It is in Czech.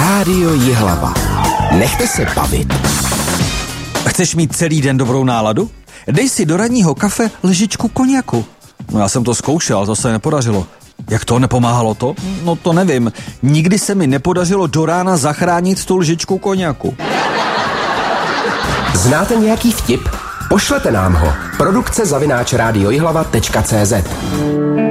Rádio Jihlava. Nechte se bavit. Chceš mít celý den dobrou náladu? Dej si do ranního kafe lžičku konjaku. No já jsem to zkoušel, to se nepodařilo. Jak to, nepomáhalo to? No to nevím. Nikdy se mi nepodařilo do rána zachránit tu lžičku konjaku. Znáte nějaký vtip? Pošlete nám ho. Produkce @radiojihlava.cz